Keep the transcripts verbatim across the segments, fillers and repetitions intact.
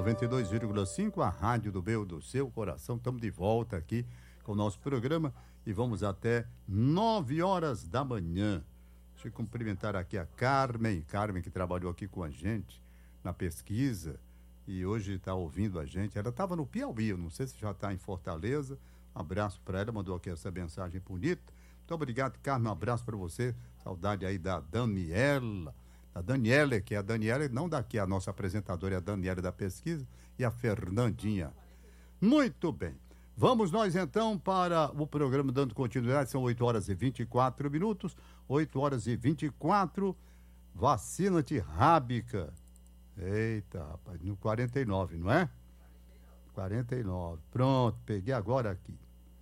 noventa e dois vírgula cinco, a rádio do meu, do seu coração. Estamos de volta aqui com o nosso programa e vamos até nove horas da manhã. Deixa eu cumprimentar aqui a Carmen, Carmen que trabalhou aqui com a gente na pesquisa e hoje está ouvindo a gente. Ela estava no Piauí, eu não sei se já está em Fortaleza. Um abraço para ela, mandou aqui essa mensagem bonita. Muito obrigado, Carmen, um abraço para você. Saudade aí da Daniela. A Daniela, que é a Daniela, não daqui, a nossa apresentadora é a Daniela da pesquisa, e a Fernandinha. Muito bem. Vamos nós então para o programa dando continuidade, são oito horas e vinte e quatro minutos, oito horas e vinte e quatro, vacina antirrábica. Eita, rapaz, no quarenta e nove, não é? quarenta e nove, pronto, peguei agora aqui.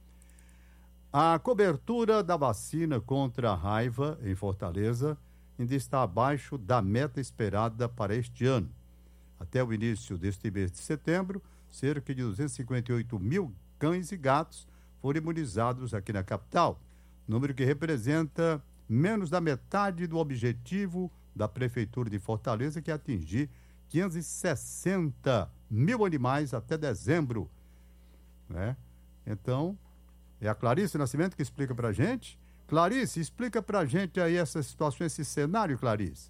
A cobertura da vacina contra a raiva em Fortaleza ainda está abaixo da meta esperada para este ano. Até o início deste mês de setembro, cerca de duzentos e cinquenta e oito mil cães e gatos foram imunizados aqui na capital, número que representa menos da metade do objetivo da Prefeitura de Fortaleza, que é atingir quinhentos e sessenta mil animais até dezembro. Né? Então, é a Clarice Nascimento que explica para a gente. Clarice, explica pra gente aí essa situação, esse cenário, Clarice.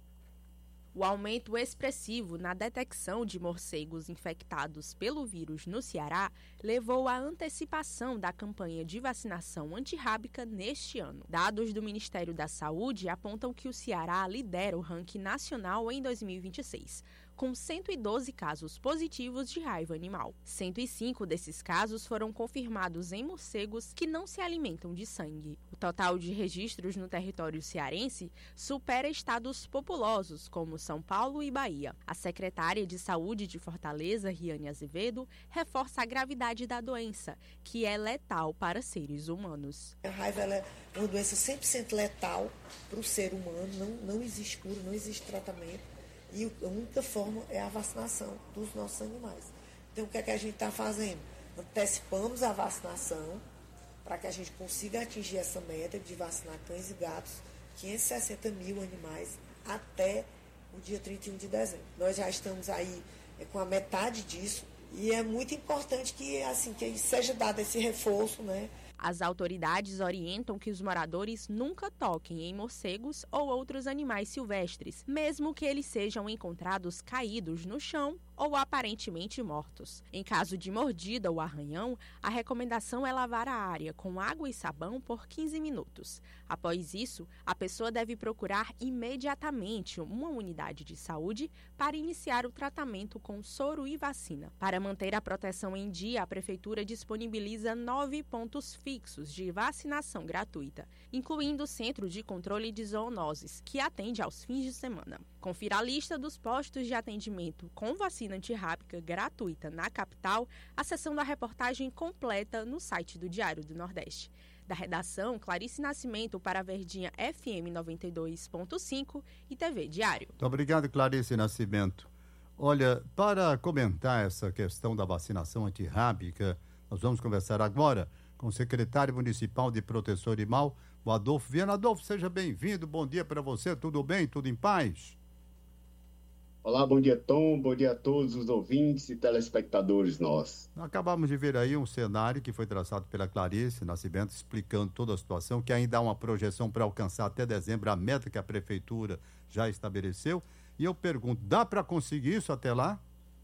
O aumento expressivo na detecção de morcegos infectados pelo vírus no Ceará levou à antecipação da campanha de vacinação antirrábica neste ano. Dados do Ministério da Saúde apontam que o Ceará lidera o ranking nacional em dois mil e vinte e seis, com cento e doze casos positivos de raiva animal. cento e cinco desses casos foram confirmados em morcegos que não se alimentam de sangue. O total de registros no território cearense supera estados populosos como São Paulo e Bahia. A secretária de Saúde de Fortaleza, Riane Azevedo, reforça a gravidade da doença, que é letal para seres humanos. A raiva ela é uma doença cem por cento letal para o ser humano, não, não existe cura, não existe tratamento. E a única forma é a vacinação dos nossos animais. Então, o que é que a gente está fazendo? Antecipamos a vacinação para que a gente consiga atingir essa meta de vacinar cães e gatos, quinhentos e sessenta mil animais, até o dia trinta e um de dezembro. Nós já estamos aí é, com a metade disso e é muito importante que, assim, que seja dado esse reforço, né? As autoridades orientam que os moradores nunca toquem em morcegos ou outros animais silvestres, mesmo que eles sejam encontrados caídos no chão ou aparentemente mortos. Em caso de mordida ou arranhão, a recomendação é lavar a área com água e sabão por quinze minutos. Após isso, a pessoa deve procurar imediatamente uma unidade de saúde para iniciar o tratamento com soro e vacina. Para manter a proteção em dia, a Prefeitura disponibiliza nove pontos fixos de vacinação gratuita, incluindo o Centro de Controle de Zoonoses, que atende aos fins de semana. Confira a lista dos postos de atendimento com vacina antirrábica gratuita na capital, acessando a reportagem completa no site do Diário do Nordeste. Da redação, Clarice Nascimento para a Verdinha F M noventa e dois ponto cinco e T V Diário. Muito obrigado, Clarice Nascimento. Olha, para comentar essa questão da vacinação antirrábica, nós vamos conversar agora com o secretário municipal de Proteção Animal, o Adolfo Viana. Adolfo, seja bem-vindo, bom dia para você, tudo bem, tudo em paz? Olá, bom dia, Tom, bom dia a todos os ouvintes e telespectadores nossos. Acabamos de ver aí um cenário que foi traçado pela Clarice Nascimento, explicando toda a situação, que ainda há uma projeção para alcançar até dezembro a meta que a Prefeitura já estabeleceu. E eu pergunto, dá para conseguir isso até lá?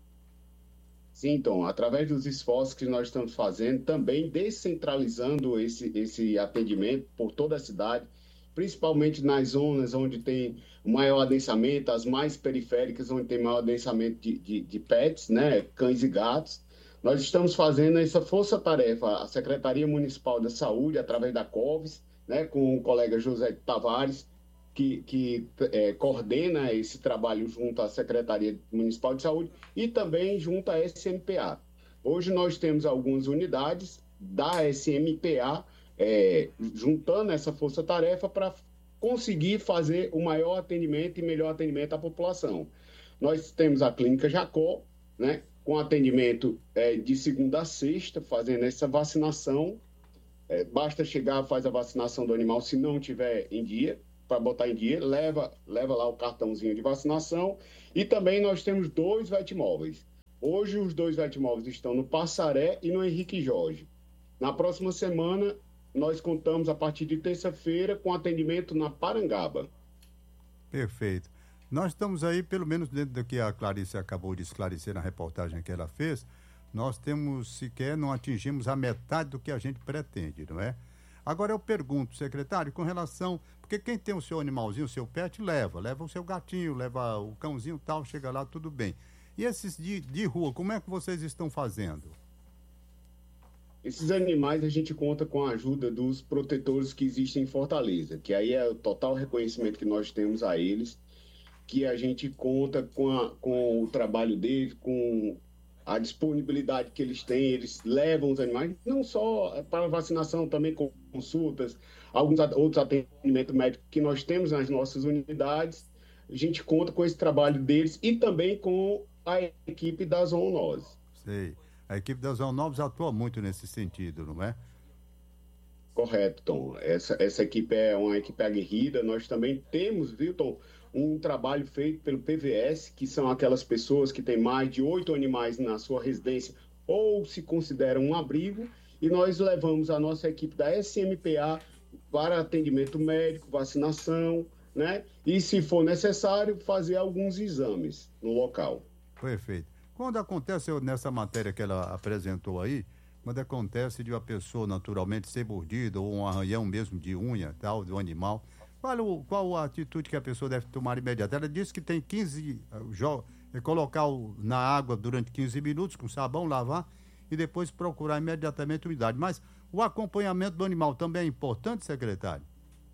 Sim, Tom, através dos esforços que nós estamos fazendo, também descentralizando esse, esse atendimento por toda a cidade, principalmente nas zonas onde tem maior adensamento, as mais periféricas, onde tem maior adensamento de, de, de pets, né, cães e gatos. Nós estamos fazendo essa força-tarefa, a Secretaria Municipal da Saúde, através da COVES, né, com o colega José Tavares, que, que é, coordena esse trabalho junto à Secretaria Municipal de Saúde e também junto à S M P A. Hoje nós temos algumas unidades da S M P A é, juntando essa força-tarefa para conseguir fazer o maior atendimento e melhor atendimento à população. Nós temos a Clínica Jacó, né, com atendimento é, de segunda a sexta, fazendo essa vacinação. É, basta chegar, faz a vacinação do animal, se não tiver em dia, para botar em dia, leva, leva lá o cartãozinho de vacinação. E também nós temos dois vetmóveis. Hoje os dois vetmóveis estão no Passaré e no Henrique Jorge. Na próxima semana, nós contamos a partir de terça-feira com atendimento na Parangaba. Perfeito. Nós estamos aí, pelo menos dentro do que a Clarice acabou de esclarecer na reportagem que ela fez, nós temos, sequer não atingimos a metade do que a gente pretende, não é? Agora eu pergunto, secretário, com relação... Porque quem tem o seu animalzinho, o seu pet, leva. Leva o seu gatinho, leva o cãozinho e tal, chega lá, tudo bem. E esses de, de rua, como é que vocês estão fazendo? Esses animais a gente conta com a ajuda dos protetores que existem em Fortaleza, que aí é o total reconhecimento que nós temos a eles, que a gente conta com, a, com o trabalho deles, com a disponibilidade que eles têm, eles levam os animais, não só para vacinação, também com consultas, alguns outros atendimentos médicos que nós temos nas nossas unidades. A gente conta com esse trabalho deles e também com a equipe da zoonose. Sei. A equipe da zoonose atua muito nesse sentido, não é? Correto, Tom. Essa, essa equipe é uma equipe aguerrida. Nós também temos, viu, Tom, um trabalho feito pelo P V S, que são aquelas pessoas que têm mais de oito animais na sua residência ou se consideram um abrigo, e nós levamos a nossa equipe da S M P A para atendimento médico, vacinação, né? E, se for necessário, fazer alguns exames no local. Perfeito. Quando acontece nessa matéria que ela apresentou aí, quando acontece de uma pessoa naturalmente ser mordida ou um arranhão mesmo de unha, tal, do animal, qual, qual a atitude que a pessoa deve tomar imediata? Ela disse que tem quinze, é colocar na água durante quinze minutos com sabão, lavar e depois procurar imediatamente umidade. Mas o acompanhamento do animal também é importante, secretário?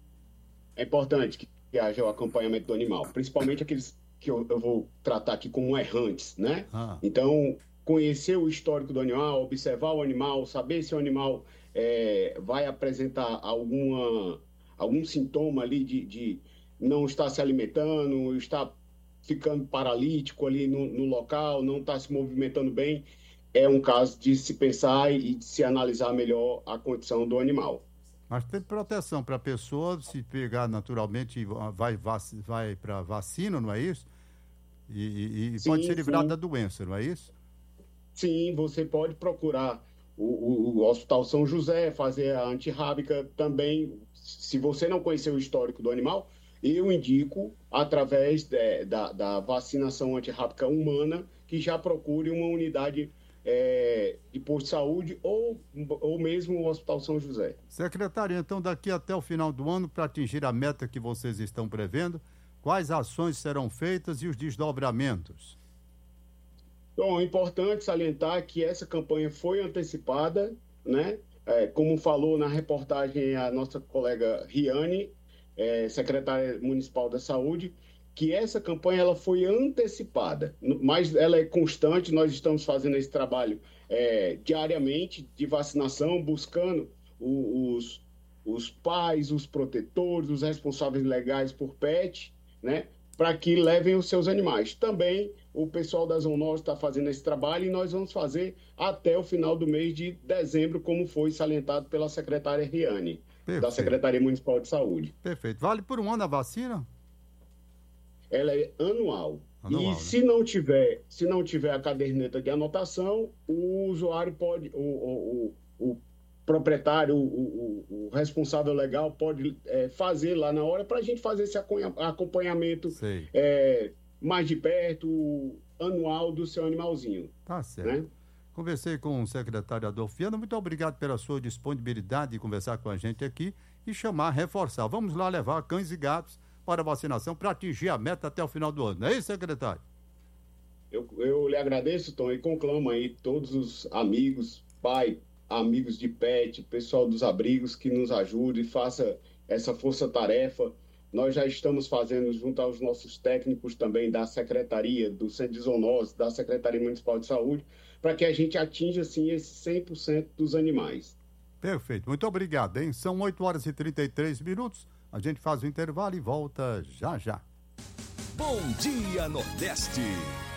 É importante que haja o acompanhamento do animal, principalmente aqueles que eu, eu vou tratar aqui como errantes, né? Ah. Então, conhecer o histórico do animal, observar o animal, saber se o animal é, vai apresentar alguma, algum sintoma ali de, de não estar se alimentando, estar ficando paralítico ali no, no local, não estar se movimentando bem, é um caso de se pensar e de se analisar melhor a condição do animal. Mas tem proteção para a pessoa, se pegar naturalmente, vai, vai para vacina, não é isso? E, e, e sim, pode ser livrado sim. da doença, não é isso? Sim, você pode procurar o, o, o Hospital São José, fazer a antirrábica também. Se você não conhecer o histórico do animal, eu indico, através de, da, da vacinação antirrábica humana, que já procure uma unidade É, de posto de saúde ou, ou mesmo o Hospital São José. Secretário, então daqui até o final do ano, para atingir a meta que vocês estão prevendo, quais ações serão feitas e os desdobramentos? Bom, é importante salientar que essa campanha foi antecipada, né? É, como falou na reportagem a nossa colega Riane, é, secretária municipal da Saúde, que essa campanha ela foi antecipada, mas ela é constante. Nós estamos fazendo esse trabalho é, diariamente de vacinação, buscando os, os pais, os protetores, os responsáveis legais por pet, né, para que levem os seus animais. Também o pessoal da zoonose está fazendo esse trabalho e nós vamos fazer até o final do mês de dezembro, como foi salientado pela secretária Riane, Perfeito. Da Secretaria Municipal de Saúde. Perfeito. Vale por um ano a vacina? Ela é anual. anual e né? se não tiver, se não tiver a caderneta de anotação, o usuário pode, o, o, o, o proprietário, o, o, o responsável legal pode é, fazer lá na hora para a gente fazer esse acompanhamento é, mais de perto, anual do seu animalzinho. Tá certo. Né? Conversei com o secretário Adolfo Viana. Muito obrigado pela sua disponibilidade de conversar com a gente aqui e chamar, reforçar. Vamos lá levar cães e gatos para a vacinação, para atingir a meta até o final do ano. Não é isso, secretário? Eu, eu lhe agradeço, Tom, e conclamo aí todos os amigos, pai, amigos de pet, pessoal dos abrigos, que nos ajude e faça essa força-tarefa. Nós já estamos fazendo, junto aos nossos técnicos também da Secretaria, do Centro de Zoonose, da Secretaria Municipal de Saúde, para que a gente atinja, assim, esse cem por cento dos animais. Perfeito. Muito obrigado, hein? São oito horas e trinta e três minutos. A gente faz o intervalo e volta já já. Bom dia, Nordeste.